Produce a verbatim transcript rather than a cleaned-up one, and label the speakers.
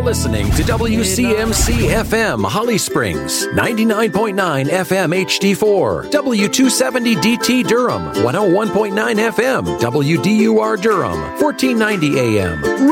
Speaker 1: listening to W C M C F M Holly Springs, ninety-nine point nine F M H D four, W two seventy D T Durham, one oh one point nine F M, W D U R Durham, fourteen ninety A M.